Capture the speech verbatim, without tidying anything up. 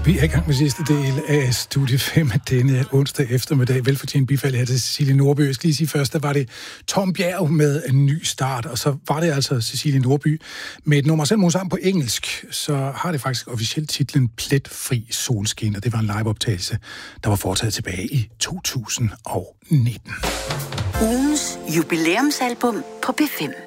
Vi er i gang med sidste del af Studie fem af denne onsdag eftermiddag. Velfortjent bifald her til Cecilie Nordby. Jeg skal lige sige først, der var det Tom Bjerg med en ny start, og så var det altså Cecilie Nordby med et nummer selv sammen på engelsk. Så har det faktisk officielt titlen Pletfri solskin, og det var en liveoptagelse, der var foretaget tilbage i to tusind nitten. Ugens jubilæumsalbum på B fem.